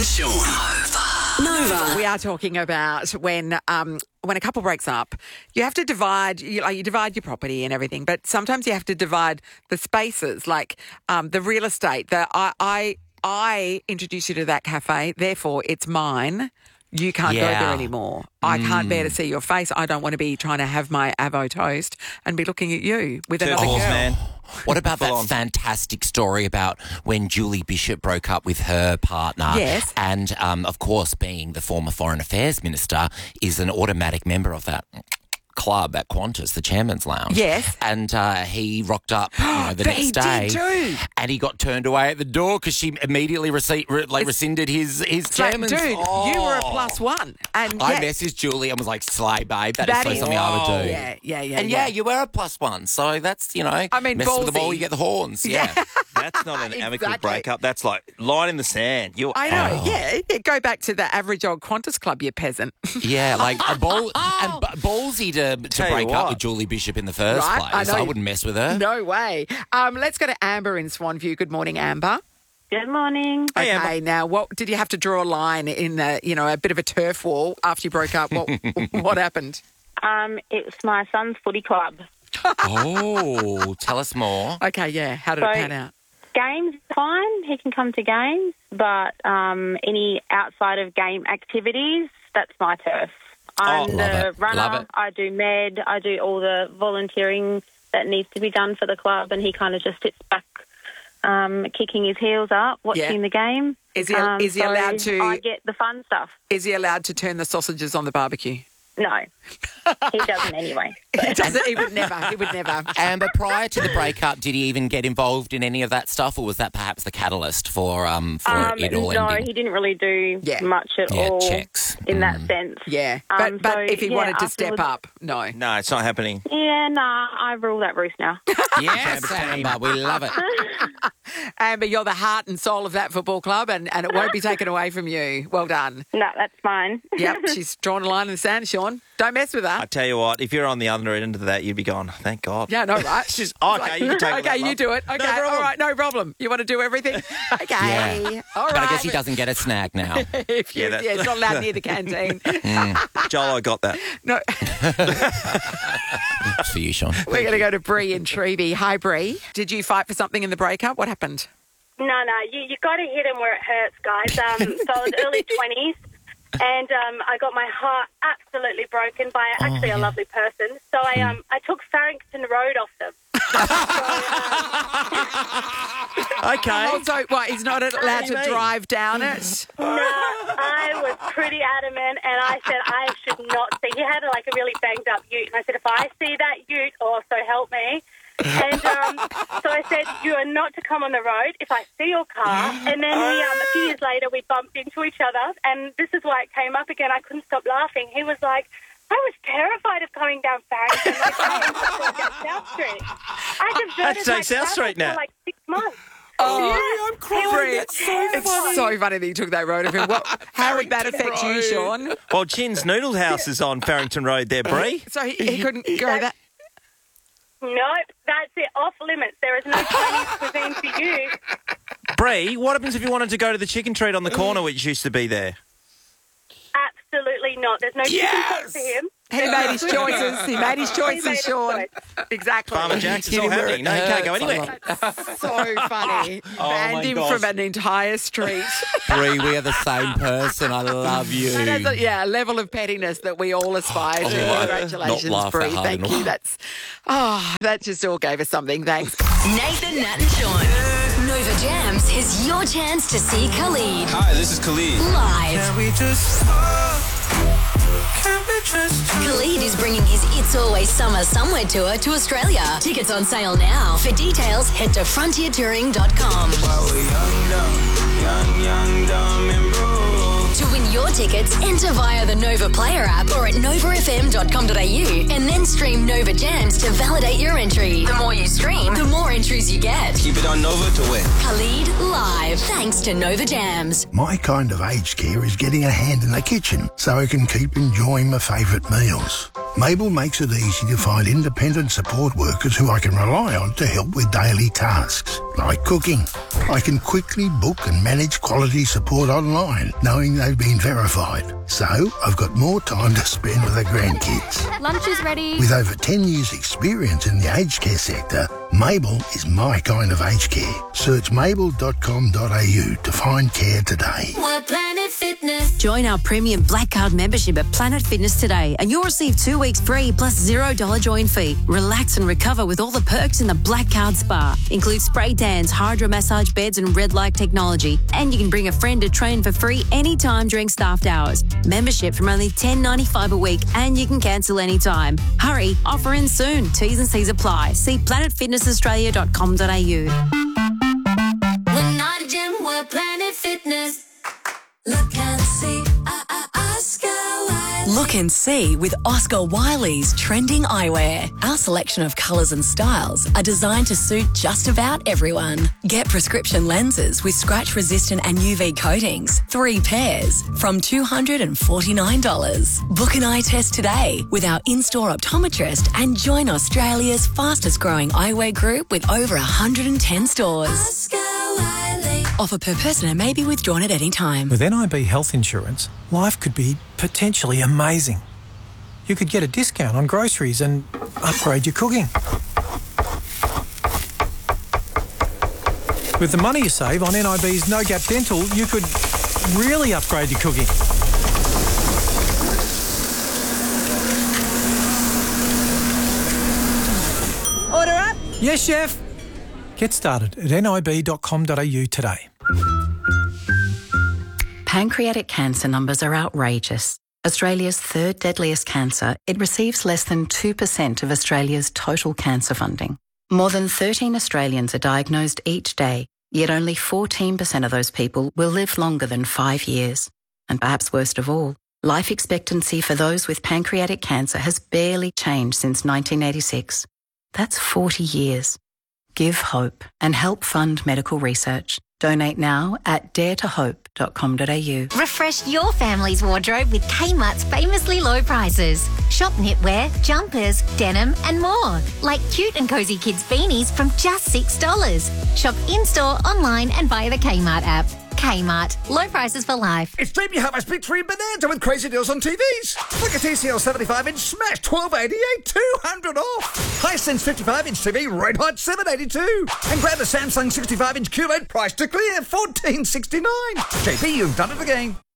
and Sean. Nova. We are talking about when a couple breaks up, you have to divide. You divide your property and everything, but sometimes you have to divide the spaces, like the real estate. I introduce you to that cafe, therefore it's mine. You can't go there anymore. I can't bear to see your face. I don't want to be trying to have my avo toast and be looking at you with another girl. Man. What about that fantastic story about when Julie Bishop broke up with her partner? Yes. And, of course, being the former Foreign Affairs Minister, is an automatic member of that club at Qantas, the Chairman's Lounge. Yes. And he rocked up the But next he day. did too. And he got turned away at the door because she immediately rescinded his chairman's. Dude, you were a +1. And I messaged Julie and was like, slay, babe. That is something I would do. Yeah. And you were a +1. So that's, I mean, mess with the ball, you get the horns. Yeah. That's not an amicable Exactly. breakup. That's like line in the sand. I know, yeah. Go back to the average old Qantas club, you peasant. Yeah, like ballsy to break up with Julie Bishop in the first place. I wouldn't mess with her. No way. Let's go to Amber in Swanview. Good morning, Amber. Good morning. Hey, Okay, now what did you have to draw a line in a bit of a turf wall after you broke up? What happened? It was my son's footy club. Oh, tell us more. Okay, yeah. How did it pan out? Games, fine. He can come to games, but any outside of game activities, that's my turf. I'm the runner. I do med. I do all the volunteering that needs to be done for the club, and he kind of just sits back, kicking his heels up, watching the game. Is he allowed to? I get the fun stuff. Is he allowed to turn the sausages on the barbecue? No, he doesn't anyway. He doesn't. He would never. Amber, prior to the breakup, did he even get involved in any of that stuff, or was that perhaps the catalyst for it all ending? No, he didn't really do much at all. Checks. In that sense. Yeah, but if he wanted to step up, no. No, it's not happening. Yeah, nah, I rule that roost now. Yes, Amber, we love it. Amber, you're the heart and soul of that football club, and it won't be taken away from you. Well done. No, that's fine. Yep, she's drawn a line in the sand, Sean. Don't mess with her. I tell you what, if you're on the other end of that, you'd be gone. Thank God. Yeah, no, right? She's okay. You can take okay, you do it. Okay, all right, no problem. You want to do everything? Okay, Yeah. all right. But I guess he doesn't get a snag now. If you, it's not allowed near the canteen. Joel, I got that. No, It's for you, Sean. we're going to go to Bree in Trevi. Hi, Bree. Did you fight for something in the breakup? What happened? No, you got to hit him where it hurts, guys. So I was early 20s, and I got my heart absolutely broken by a lovely person. So I took Farrington Road off them. Okay. Also, what, he's not allowed to drive down it? No, I was pretty adamant, and I said I should not see. He had a really banged up ute, and I said, if I see that ute, so help me. And so I said, you are not to come on the road if I see your car. And then a few years later, we bumped into each other, and this is why it came up again. I couldn't stop laughing. He was like, I was terrified of coming down Farrington. South Street. I diverted my South Street now. for 6 months. Oh, I'm crying. It's so funny that you took that road of him. How would that affect you, Sean? Well, Chin's Noodle House is on Farrington Road there, Bree. So he couldn't go that... Nope, that's it. Off limits. There is no Chinese cuisine for you. Bree, what happens if you wanted to go to the chicken treat on the corner which used to be there? Absolutely not. There's no chicken pot for him. He made his choices. He made his choices, Sean. Exactly. Farmer Jack's is all happening. No, you can't go anywhere. So funny. Banned him from an entire street. Bree, we are the same person. I love you. And that's a level of pettiness that we all aspire to. Congratulations, Bree. Thank you. That just all gave us something. Thanks. Nathan, Nat and Sean. Nova Jams is your chance to see Khalid Hi, this is Khalid. live. Khalid is bringing his It's Always Summer Somewhere tour to Australia. Tickets on sale now. For details, head to frontiertouring.com. To win your tickets, enter via the Nova Player app or at novafm.com.au and then stream Nova Jams to validate your entry. The more you stream, the more entries you get. Keep it on Nova to win. Khalid live, thanks to Nova Jams. My kind of aged care is getting a hand in the kitchen so I can keep enjoying my favourite meals. Mabel makes it easy to find independent support workers who I can rely on to help with daily tasks, like cooking. I can quickly book and manage quality support online, knowing they've been verified. So, I've got more time to spend with the grandkids. Lunch is ready. With over 10 years' experience in the aged care sector, Mabel is my kind of aged care. Search mabel.com.au to find care today. Planet Fitness. Join our premium Black Card membership at Planet Fitness today and you'll receive 2 weeks free plus $0 join fee. Relax and recover with all the perks in the Black Card Spa. Includes spray tans, hydro massage beds and red light technology. And you can bring a friend to train for free anytime during staffed hours. Membership from only $10.95 a week and you can cancel anytime. Hurry, offer ends soon. T's and C's apply. See planetfitnessaustralia.com.au. We're not a gym, we're Planet Fitness. Look and see, Oscar Wiley. Look and see with Oscar Wiley's trending eyewear. Our selection of colours and styles are designed to suit just about everyone. Get prescription lenses with scratch-resistant and UV coatings, 3 pairs, from $249. Book an eye test today with our in-store optometrist and join Australia's fastest-growing eyewear group with over 110 stores. Oscar Wiley. Offer per person and may be withdrawn at any time. With NIB health insurance, life could be potentially amazing. You could get a discount on groceries and upgrade your cooking. With the money you save on NIB's No Gap Dental, you could really upgrade your cooking. Order up. Yes, chef. Get started at nib.com.au today. Pancreatic cancer numbers are outrageous. Australia's third deadliest cancer, it receives less than 2% of Australia's total cancer funding. More than 13 Australians are diagnosed each day, yet only 14% of those people will live longer than 5 years. And perhaps worst of all, life expectancy for those with pancreatic cancer has barely changed since 1986. That's 40 years. Give hope and help fund medical research. Donate now at daretohope.com.au. Refresh your family's wardrobe with Kmart's famously low prices. Shop knitwear, jumpers, denim and more. Like cute and cosy kids beanies from just $6. Shop in-store, online and via the Kmart app. Kmart. Low prices for life. It's time you have a Big 3 Bonanza with crazy deals on TVs. Like a TCL 75-inch Smash $12.88, $200 off. Hisense 55-inch TV Red Hot $7.82. And grab a Samsung 65-inch QLED price to clear $14.69. JB, you've done it again.